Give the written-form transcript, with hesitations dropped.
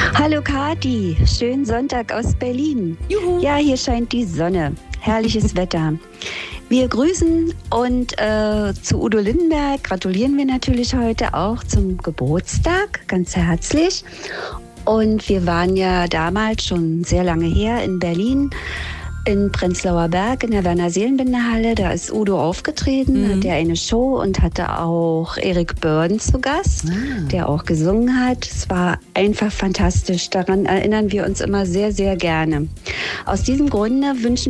Hallo Kati, schönen Sonntag aus Berlin. Juhu. Ja, hier scheint die Sonne. Herrliches Wetter. Wir grüßen und zu Udo Lindenberg gratulieren wir natürlich heute auch zum Geburtstag, ganz herzlich. Und wir waren ja damals schon sehr lange her in Berlin, in Prenzlauer Berg in der Werner-Seelenbinder-Halle. Da ist Udo aufgetreten, hatte eine Show und hatte auch Erik Börden zu Gast, der auch gesungen hat. Es war einfach fantastisch. Daran erinnern wir uns immer sehr, sehr gerne. Aus diesem Grunde wünschen